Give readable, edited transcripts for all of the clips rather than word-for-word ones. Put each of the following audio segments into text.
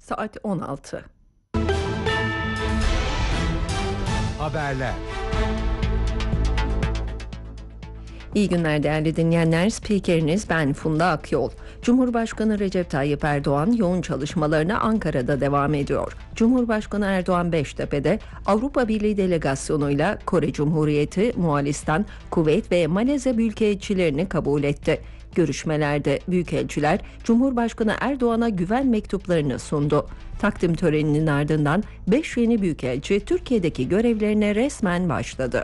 saat 16. Haberler. İyi günler değerli dinleyenler. Spikeriniz ben Funda Akyol. Cumhurbaşkanı Recep Tayyip Erdoğan yoğun çalışmalarına Ankara'da devam ediyor. Cumhurbaşkanı Erdoğan Beştepe'de Avrupa Birliği delegasyonuyla Kore Cumhuriyeti, Moğolistan, Kuveyt ve Malezya büyükelçilerini kabul etti. Görüşmelerde büyükelçiler Cumhurbaşkanı Erdoğan'a güven mektuplarını sundu. Takdim töreninin ardından 5 yeni büyükelçi Türkiye'deki görevlerine resmen başladı.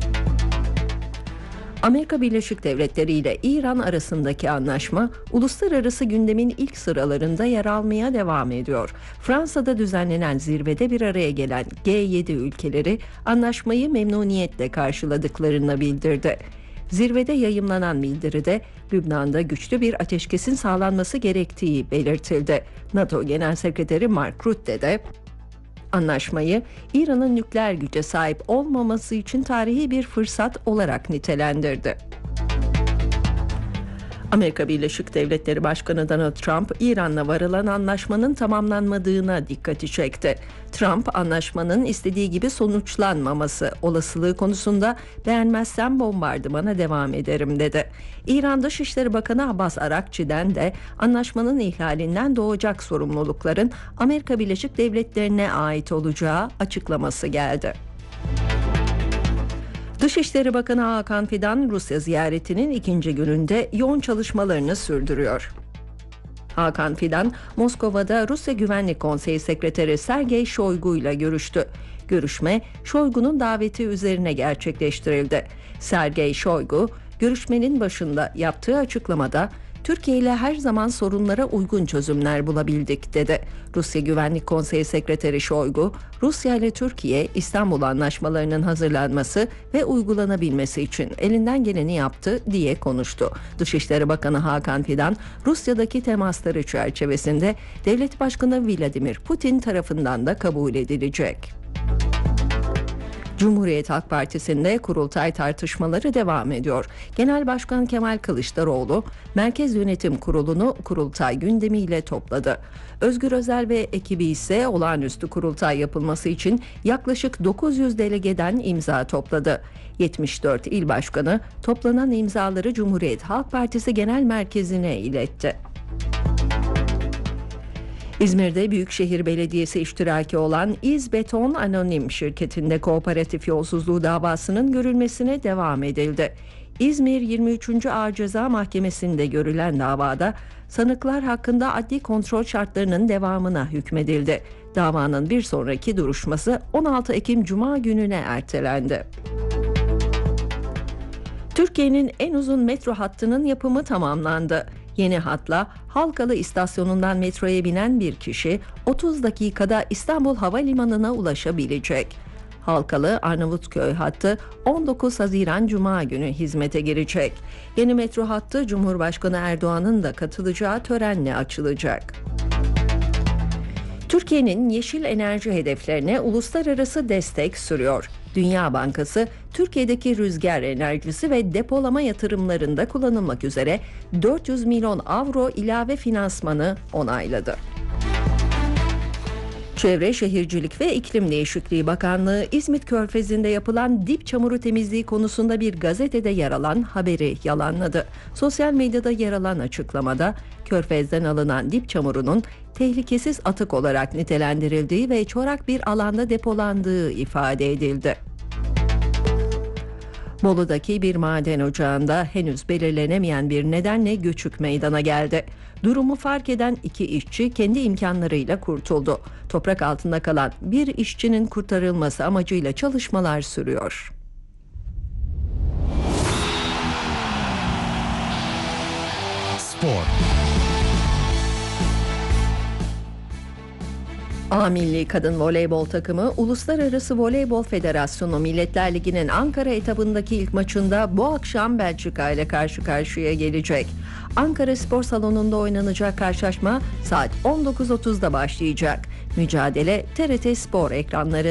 Amerika Birleşik Devletleri ile İran arasındaki anlaşma uluslararası gündemin ilk sıralarında yer almaya devam ediyor. Fransa'da düzenlenen zirvede bir araya gelen G7 ülkeleri anlaşmayı memnuniyetle karşıladıklarını bildirdi. Zirvede yayımlanan bildiride Lübnan'da güçlü bir ateşkesin sağlanması gerektiği belirtildi. NATO Genel Sekreteri Mark Rutte de anlaşmayı İran'ın nükleer güce sahip olmaması için tarihi bir fırsat olarak nitelendirdi. Amerika Birleşik Devletleri Başkanı Donald Trump, İran'la varılan anlaşmanın tamamlanmadığına dikkati çekti. Trump, anlaşmanın istediği gibi sonuçlanmaması olasılığı konusunda beğenmezsem bombardımana devam ederim dedi. İran Dışişleri Bakanı Abbas Arakçi'den de anlaşmanın ihlalinden doğacak sorumlulukların Amerika Birleşik Devletleri'ne ait olacağı açıklaması geldi. Dışişleri Bakanı Hakan Fidan, Rusya ziyaretinin ikinci gününde yoğun çalışmalarını sürdürüyor. Hakan Fidan, Moskova'da Rusya Güvenlik Konseyi Sekreteri Sergey Shoigu ile görüştü. Görüşme, Shoigu'nun daveti üzerine gerçekleştirildi. Sergey Shoigu, görüşmenin başında yaptığı açıklamada, Türkiye ile her zaman sorunlara uygun çözümler bulabildik dedi. Rusya Güvenlik Konseyi Sekreteri Shoigu, Rusya ile Türkiye İstanbul Anlaşmalarının hazırlanması ve uygulanabilmesi için elinden geleni yaptı diye konuştu. Dışişleri Bakanı Hakan Fidan, Rusya'daki temasları çerçevesinde Devlet Başkanı Vladimir Putin tarafından da kabul edilecek. Cumhuriyet Halk Partisi'nde kurultay tartışmaları devam ediyor. Genel Başkan Kemal Kılıçdaroğlu, Merkez Yönetim Kurulu'nu kurultay gündemiyle topladı. Özgür Özel ve ekibi ise olağanüstü kurultay yapılması için yaklaşık 900 delegeden imza topladı. 74 il başkanı toplanan imzaları Cumhuriyet Halk Partisi Genel Merkezi'ne iletti. İzmir'de Büyükşehir Belediyesi iştiraki olan İzbeton Anonim şirketinde kooperatif yolsuzluğu davasının görülmesine devam edildi. İzmir 23. Ağır Ceza Mahkemesi'nde görülen davada sanıklar hakkında adli kontrol şartlarının devamına hükmedildi. Davanın bir sonraki duruşması 16 Ekim Cuma gününe ertelendi. Türkiye'nin en uzun metro hattının yapımı tamamlandı. Yeni hatla Halkalı istasyonundan metroya binen bir kişi 30 dakikada İstanbul Havalimanı'na ulaşabilecek. Halkalı Arnavutköy hattı 19 Haziran Cuma günü hizmete girecek. Yeni metro hattı Cumhurbaşkanı Erdoğan'ın da katılacağı törenle açılacak. Türkiye'nin yeşil enerji hedeflerine uluslararası destek sürüyor. Dünya Bankası, Türkiye'deki rüzgar enerjisi ve depolama yatırımlarında kullanılmak üzere 400 milyon avro ilave finansmanı onayladı. Çevre, Şehircilik ve İklim Değişikliği Bakanlığı, İzmit Körfezi'nde yapılan dip çamuru temizliği konusunda bir gazetede yer alan haberi yalanladı. Sosyal medyada yer alan açıklamada, Körfez'den alınan dip çamurunun tehlikesiz atık olarak nitelendirildiği ve çorak bir alanda depolandığı ifade edildi. Bolu'daki bir maden ocağında henüz belirlenemeyen bir nedenle göçük meydana geldi. Durumu fark eden 2 işçi kendi imkanlarıyla kurtuldu. Toprak altında kalan bir işçinin kurtarılması amacıyla çalışmalar sürüyor. Spor. A Milli Kadın Voleybol takımı Uluslararası Voleybol Federasyonu Milletler Ligi'nin Ankara etabındaki ilk maçında bu akşam Belçika ile karşı karşıya gelecek. Ankara Spor Salonu'nda oynanacak karşılaşma saat 19.30'da başlayacak. Mücadele TRT Spor ekranlarında.